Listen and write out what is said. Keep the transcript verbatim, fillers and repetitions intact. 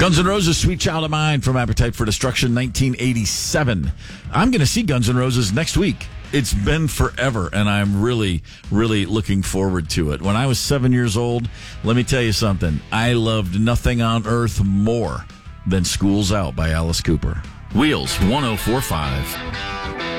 Guns N' Roses, Sweet Child of Mine from Appetite for Destruction, nineteen eighty-seven. I'm going to see Guns N' Roses next week. It's been forever, and I'm really, really looking forward to it. When I was seven years old, let me tell you something. I loved nothing on earth more than School's Out by Alice Cooper. Wheels one oh four point five.